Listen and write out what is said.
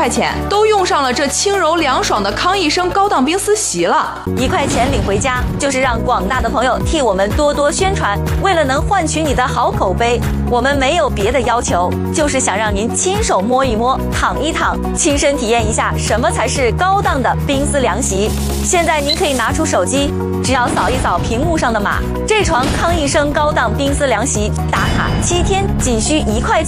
块钱，都用上了这轻柔凉爽的康逸生高档冰丝席了。 1块钱领回家，就是让广大的朋友替我们多多宣传。为了能换取你的好口碑，我们没有别的要求，就是想让您亲手摸一摸、躺一躺，亲身体验一下什么才是高档的冰丝凉席。现在您可以拿出手机，只要扫一扫屏幕上的码，这床康逸生高档冰丝凉席打卡7天仅需1块钱。